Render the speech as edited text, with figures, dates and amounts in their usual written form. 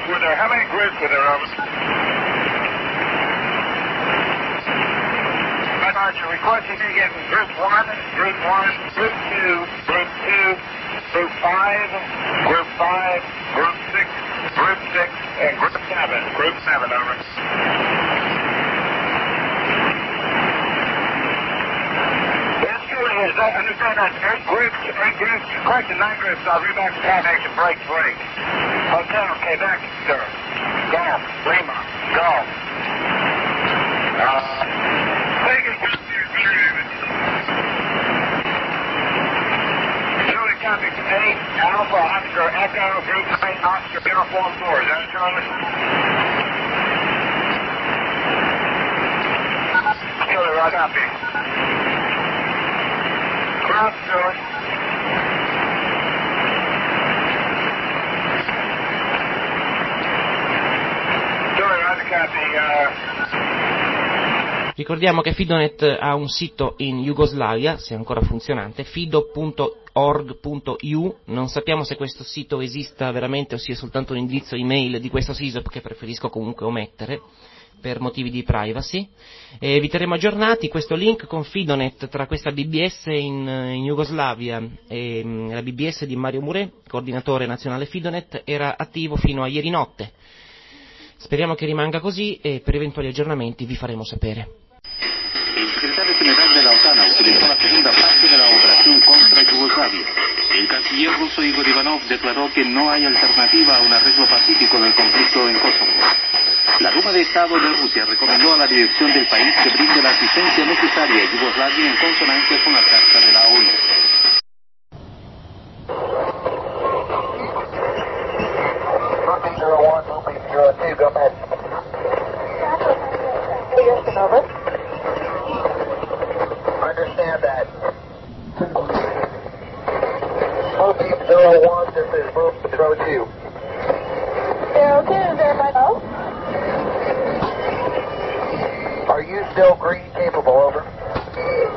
were there? How many groups were there? Roger, requesting to get group 1, group 1, group 2, group 2, group 5, group 5, group 6, group 6, and group 7. Group 7, over. Yes, Julie, is that, understand that 8 groups, correct, 9 groups, I'll read back to combination, break. Hotel, Quebec, sir. Golf, Lima, golf. Julie, copy 8, Alpha, Oscar, Echo, Group 9, Oscar, Uniform 4. Is that it, Charlie? Julie, right, copy. Cross, Julie. Julie, right, copy. Ricordiamo che Fidonet ha un sito in Jugoslavia, se ancora funzionante, fido.org.eu. Non sappiamo se questo sito esista veramente o sia soltanto un indirizzo email di questo SISOP, che preferisco comunque omettere per motivi di privacy. Vi terremo aggiornati. Questo link con Fidonet tra questa BBS in Jugoslavia e la BBS di Mario Muré, coordinatore nazionale Fidonet, era attivo fino a ieri notte. Speriamo che rimanga così e per eventuali aggiornamenti vi faremo sapere. El secretario general de la OTAN autorizó la segunda fase de la operación contra Yugoslavia. El canciller ruso Igor Ivanov declaró que no hay alternativa a un arreglo pacífico del conflicto en Kosovo. La Duma de Estado de Rusia recomendó a la dirección del país que brinde la asistencia necesaria a Yugoslavia en consonancia con la Carta de la ONU. Go ahead. Understand that. Moving 01, this is Move 02. 02.